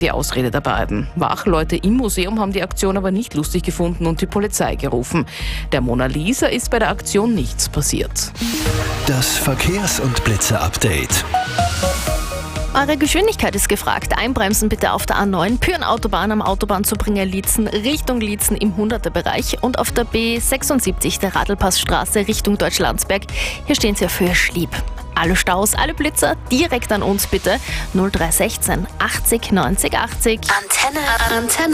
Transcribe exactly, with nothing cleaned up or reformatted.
Die Ausrede der beiden. Wachleute im Museum haben die Aktion aber nicht lustig gefunden und die Polizei gerufen. Der Mona Lisa ist bei der Aktion nichts passiert. Das Verkehrs- und Blitzer-Update. Eure Geschwindigkeit ist gefragt. Einbremsen bitte auf der A neun, Pyrenautobahn am Autobahnzubringer Liezen, Richtung Liezen im hunderter-Bereich und auf der B sechsundsiebzig der Radlpassstraße Richtung Deutschlandsberg. Hier stehen Sie für Schlieb. Alle Staus, alle Blitzer direkt an uns bitte. null drei sechzehn achtzig neunzig achtzig. Antenne, Antenne.